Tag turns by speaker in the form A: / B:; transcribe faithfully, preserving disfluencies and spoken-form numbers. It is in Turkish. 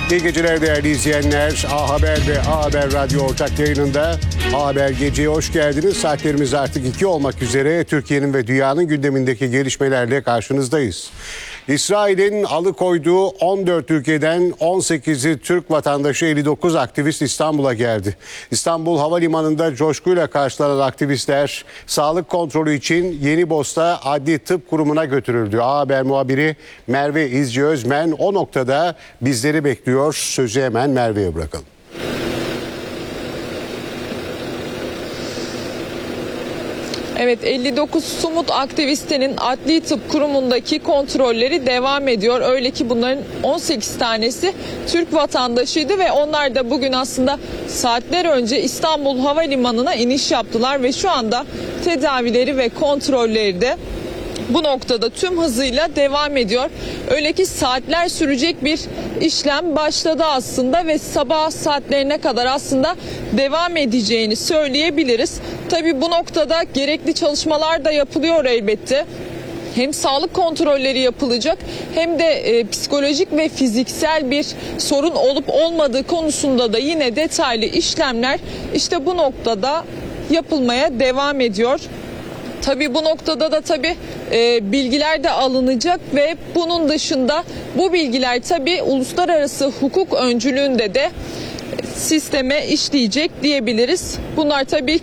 A: İyi geceler değerli izleyenler. A Haber ve A Haber Radyo ortak yayınında A Haber Gece'ye hoş geldiniz. Saatlerimiz artık iki olmak üzere Türkiye'nin ve dünyanın gündemindeki gelişmelerle karşınızdayız. İsrail'in alıkoyduğu on dört ülkeden on sekizi Türk vatandaşı elli dokuz aktivist İstanbul'a geldi. İstanbul Havalimanı'nda coşkuyla karşılanan aktivistler sağlık kontrolü için Yenibosna Adli Tıp Kurumu'na götürüldü. A Haber muhabiri Merve İzci Özmen o noktada bizleri bekliyor. Sözü hemen Merve'ye bırakalım.
B: Evet, elli dokuz Sumut aktivistinin Adli Tıp Kurumu'ndaki kontrolleri devam ediyor. Öyle ki bunların on sekiz tanesi Türk vatandaşıydı ve onlar da bugün aslında saatler önce İstanbul Havalimanı'na iniş yaptılar ve şu anda tedavileri ve kontrolleri de bu noktada tüm hızıyla devam ediyor. Öyle ki saatler sürecek bir işlem başladı aslında ve sabah saatlerine kadar aslında devam edeceğini söyleyebiliriz. Tabii bu noktada gerekli çalışmalar da yapılıyor elbette. Hem sağlık kontrolleri yapılacak hem de e, psikolojik ve fiziksel bir sorun olup olmadığı konusunda da yine detaylı işlemler işte bu noktada yapılmaya devam ediyor. Tabii bu noktada da tabii e, bilgiler de alınacak ve bunun dışında bu bilgiler tabii uluslararası hukuk öncülüğünde de sisteme işleyecek diyebiliriz. Bunlar tabii